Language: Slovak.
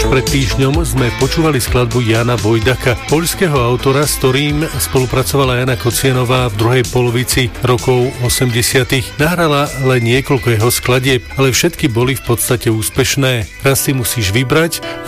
Pred týždňom sme počúvali skladbu Jana Vojdaka, poľského autora, s ktorým spolupracovala Jana Kocienová v druhej polovici rokov 80. Nahrala len niekoľko jeho skladieb, ale všetky boli v podstate úspešné. Raz si musíš vybrať